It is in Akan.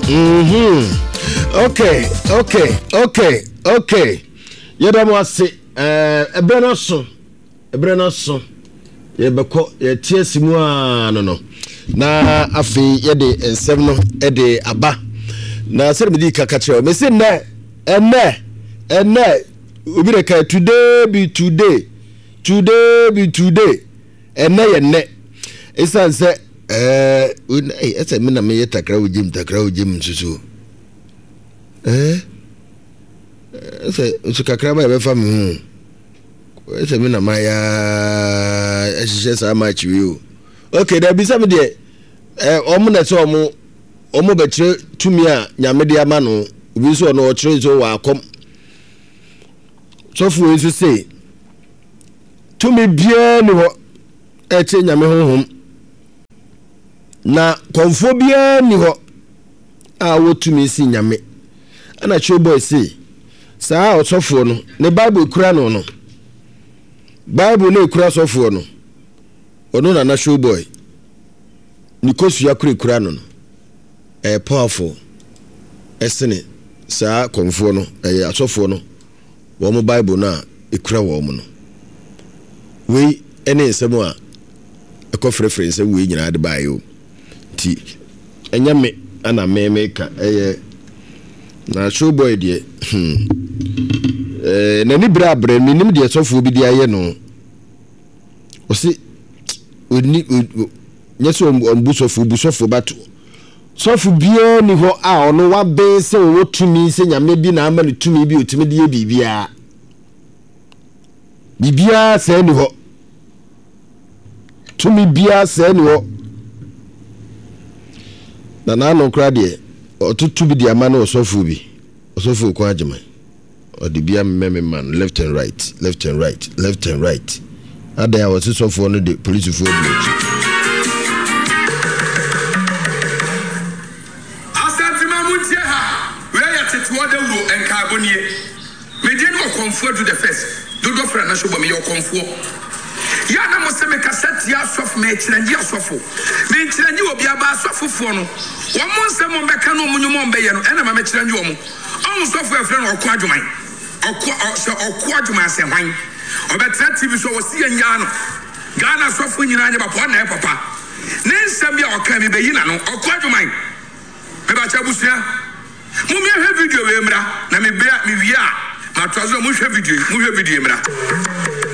Okay. Yedamo ase ebre no so ye beko ye tie simu no na afi ye de ensem no e de aba na sere medi kaka kire me se na ene obi de ka today be today ene ye ne isan se ese me na me ye takra ujim susu ese kakra ba be fa me ese me na maya ehihye sa ma chiwi o okay da bisa me de omo na se omo be kire tumi a nyame de ama no obi so no o kire so wa akom so fu enso say tumi bia ni ho e che nyame honhom na konfo bia ni ho a wo tumi si nyame ana chiwo boy say saa osofo no ne bible kura no bible na kura sofo no ono na na show boy ni kosu ya kura no powerful esene saa konfo no asofo no wo mo bible na ekura wo mo no we ene nsemo a ekofrefre nsem we nyina de bayo ti enyame ana meme ka na show boy de na ni brabre minim de sofo bi de aye no o si oni nyeso busofo bato sofo bia ni ho a ono wa be se wo tumi se nyame bi na ama ni tumi bi otumi de bibia se ni ho tumi bia se ni ho na no kra de otutu bi de ama na osofo ko agema odi bia meme man left and right ada ya wasi sofo no de police for block asantima muntie ha we ya tetewo de wo enkabonie me di no konfo to the first do fra na so bo me yo konfo ya na mo se me cassette ya sof me kiranji asofo me kiranji obi aba asofo no wo mo se mo beka no mo nyumo mbe ye no ena ma me kiranji wo mo on sofo afre no okwa adwuman okwa adwuman se hwan obetra tv so wo si anya no Ghana sofo nyina anya papa na papa ne nsam ya oka mi beyi na no okwa adwuman me ba cha busua mo me hwe video we mra na me bia me wi a ma tozo mo hwe video mra